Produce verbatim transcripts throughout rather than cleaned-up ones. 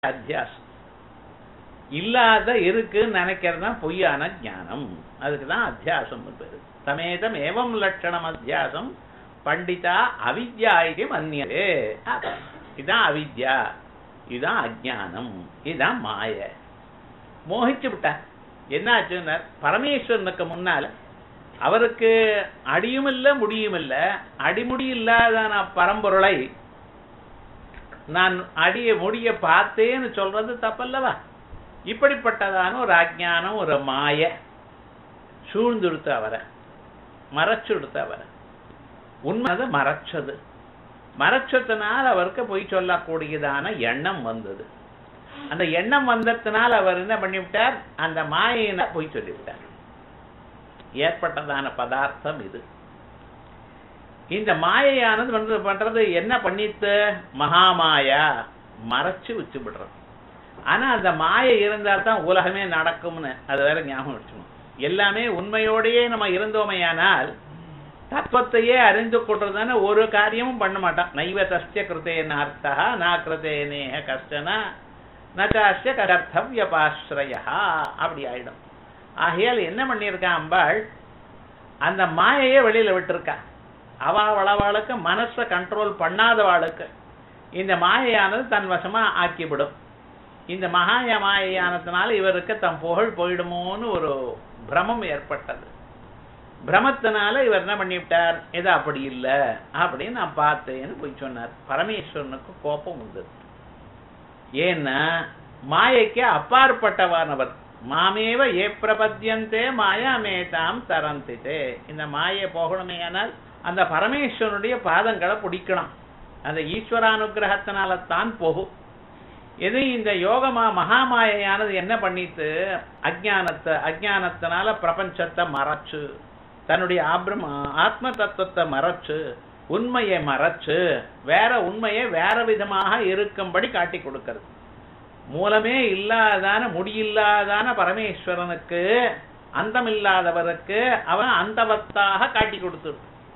அத்தியாசம். இல்லாத இருக்குன்னு நினைக்கிறது தான் பொய்யான ஞானம். அதுக்கு தான் அத்தியாசம் பேரு. சமேதம் ஏவம் லட்சணம் அத்தியாசம் பண்டிதா அவித்யா இது மன்னியவே. இதுதான் அவித்யா, இதுதான் அஜானம், இதுதான் மாய. மோகிச்சு விட்டா என்ன ஆச்சுன்னா, பரமேஸ்வரனுக்கு முன்னால அவருக்கு அடியும் இல்லை முடியும் இல்லை. அடிமுடி இல்லாத பரம்பொருளை நான் அடிய முடிய பார்த்தேன்னு சொல்றது தப்பல்லவா? இப்படிப்பட்டதான ஒரு அஜானம், ஒரு மாய சூழ்ந்துடுத்து அவரை, மறைச்சுடுத்து அவரை. உண்மை மறைச்சது. மறைச்சதுனால அவருக்கு போய் சொல்லக்கூடியதான எண்ணம் வந்தது. அந்த எண்ணம் வந்ததுனால அவர் என்ன பண்ணிவிட்டார், அந்த மாயின போய் சொல்லிவிட்டார். ஏற்பட்டதான பதார்த்தம் இது. இந்த மாயையானது வந்து பண்றது என்ன பண்ணித்து, மகாமாயா மறைச்சு வச்சு விடுறது. ஆனா அந்த மாயை இருந்தால் தான் உலகமே நடக்கும்னு அது வேற ஞாபகம் வச்சுக்கணும். எல்லாமே உண்மையோடையே நம்ம இருந்தோமையானால் தத்துவத்தையே அறிந்து கொள்றதுன்னு ஒரு காரியமும் பண்ண மாட்டான். நைவ தஸ்ய கிருத்தேன அர்த்தா நா கிருத்தேனேஹ கஷ்டனா நச்சாஸ்ய கர்த்தவ்யபாஸ்ரயா அப்படி ஆயிடும். ஆகையால் என்ன பண்ணியிருக்கான் அம்பாள், அந்த மாயையே வெளியில விட்டுருக்கா. அவளவாளுக்கு மனசை கண்ட்ரோல் பண்ணாதவாளுக்கு இந்த மாயையானது தன் வசமா ஆக்கிவிடும். இந்த மகாய மாயையானதுனால இவருக்கு தன் புகழ் போயிடுமோன்னு ஒரு பிரமம் ஏற்பட்டது. பிரமத்தினால இவர் என்ன பண்ணிவிட்டார், இது அப்படி இல்லை அப்படின்னு நான் பார்த்தேன்னு போய் சொன்னார். பரமேஸ்வரனுக்கு கோபம் வந்தது. ஏன்னா மாயைக்கு அப்பாற்பட்டவானவர். மாமேவ ஏ பிரபத்தியந்தே மாயாமேதாம் தரந்திதே. இந்த மாயை போகணுமே ஆனால் அந்த பரமேஸ்வரனுடைய பாதங்களை பிடிக்கணும். அந்த ஈஸ்வரானுகிரகத்தினால தான் போகும். எது இந்த யோகமா மகாமாயானது என்ன பண்ணிட்டு, அஜானத்தை அஜானத்தினால பிரபஞ்சத்தை மறைச்சு, தன்னுடைய ஆப்ரம் ஆத்ம தத்துவத்தை மறைச்சு, உண்மையை மறைச்சு வேற உண்மையை வேற விதமாக இருக்கும்படி காட்டி கொடுக்கிறது. மூலமே இல்லாதான முடியில்லாதான பரமேஸ்வரனுக்கு, அந்தமில்லாதவருக்கு அவன் அந்தவத்தாக காட்டி கொடுத்து,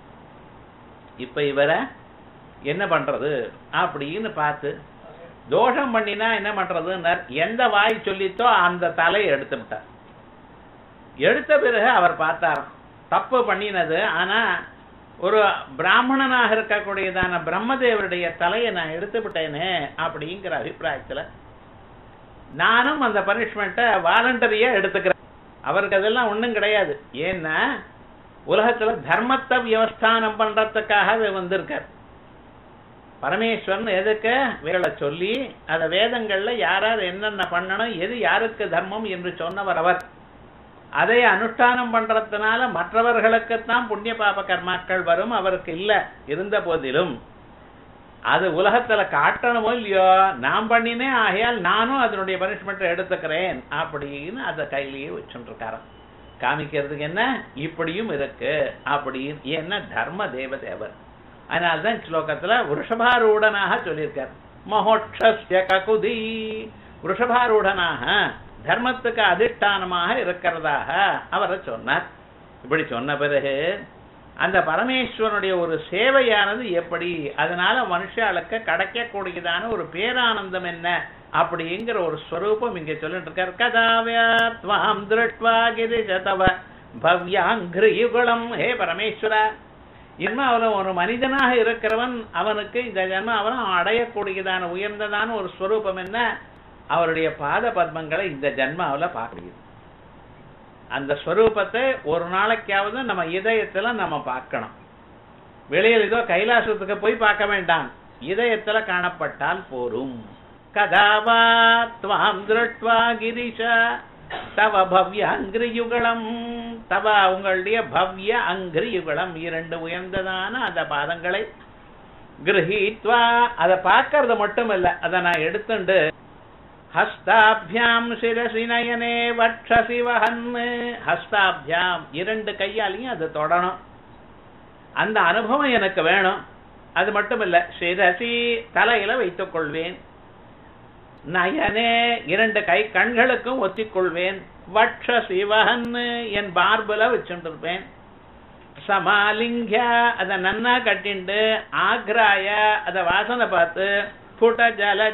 இப்ப இவரை என்ன பண்றது அப்படின்னு பார்த்து தோஷம் பண்ணினா என்ன பண்றதுன்னு எந்த வாய் சொல்லித்தோ அந்த தலையை எடுத்து விட்டார். எடுத்த பிறகு அவர் பார்த்தாராம் தப்பு பண்ணினது. ஆனா ஒரு பிராமணனாக இருக்கக்கூடியதான பிரம்மதேவருடைய தலையை நான் எடுத்து விட்டேனே அப்படிங்கிற அபிப்பிராயத்துல நானும் அந்த பனிஷ்மெண்ட்டை வாலண்டரியா எடுத்துக்கிறேன். அவருக்கு அதெல்லாம் ஒண்ணும் கிடையாது. ஏன்னா உலகத்துல தர்மத்தை வியவஸ்தானம் பண்றதுக்காக வந்திருக்கார் பரமேஸ்வரன். எதுக்கு வேலை சொல்லி அந்த வேதங்கள்ல யாரார் என்னென்ன பண்ணணும், எது யாருக்கு தர்மம் என்று சொன்னவர் அவர். அதை அனுஷ்டானம் பண்றதுனால மற்றவர்களுக்குத்தான் புண்ணிய பாப கர்மாக்கள் வரும், அவருக்கு இல்லை. இருந்த போதிலும் அது உலகத்துல காட்டணுமோ இல்லையோ, நான் பண்ணினேன், ஆகையால் நானும் அதனுடைய பனிஷ்மெண்ட்டை எடுத்துக்கிறேன் அப்படின்னு அதை கையிலேயே வச்சுருக்காராம். காமிக்கிறதுக்கு என்ன, இப்படியும் இருக்கு அப்படின்னு. ஏன்னா தர்ம தேவதேவர். அதனால்தான் ஸ்லோகத்துல விருஷபாரூடனாக சொல்லியிருக்கார். மகோட்சஸ்ய ககுதி, விருஷபாரூடனாக தர்மத்துக்கு அதிஷ்டானமாக இருக்கிறதாக அவரை சொன்னார். இப்படி சொன்ன பிறகு அந்த பரமேஸ்வரனுடைய ஒரு சேவையானது எப்படி, அதனால மனுஷாளுக்கு கிடைக்கக்கூடியதான ஒரு பேரானந்தம் என்ன அப்படிங்கிற ஒரு ஸ்வரூபம் இங்க சொல்லிட்டு இருக்கார். கதாவியாத்வாம் திருஷ்ட்வா கிரிஜதவ பவ்யாங்கிரியுகுலம். ஹே பரமேஸ்வரா, இன்னும் அவன் ஒரு மனிதனாக இருக்கிறவன், அவனுக்கு இந்த ஜன்மம் அவன் அடையக்கூடியதான உயர்ந்ததான ஒரு ஸ்வரூபம் என்ன, அவருடைய பாத பத்மங்களை இந்த ஜன்மாவில் பார்க்க முடியுது. அந்த ஸ்வரூபத்தை ஒரு நாளைக்காவது நம்ம இதயத்துல நம்ம பார்க்கணும். வெளியில் ஏதோ கைலாசத்துக்கு போய் பார்க்க வேண்டாம், இதயத்துல காணப்பட்டால் போரும். கதாவா த்வாம் திருஷ்ட்வா கிரீஷ தவ பவ்ய அங்கிரியுகலம். தவ உங்களுடைய பவ்ய அங்கிரியுகலம், இரண்டு உயர்ந்ததான அந்த பாதங்களை கிரஹீத்வா, அதை பார்க்கறது மட்டும் இல்ல, அதை நான் எடுத்துண்டு ஹஸ்தாபியாம் சிரசி நயனே வட்சசி வஹன். ஹஸ்தாபியாம் இரண்டு கையாலையும் அதை தொடணும். அந்த அனுபவம் எனக்கு வேணும். அது மட்டும் இல்ல, சிரசி தலையில வைத்துக் கொள்வேன், நயனே இரண்டு கை கண்களுக்கும் ஒத்திக்கொள்வேன், வட்சசி வஹன் என் பார்புல வச்சுருப்பேன், சமாலிங்கியா அதை நன்னா கட்டிண்டு, ஆக்ராய அதை வாசனை பார்த்து, ஸ்புட ஜல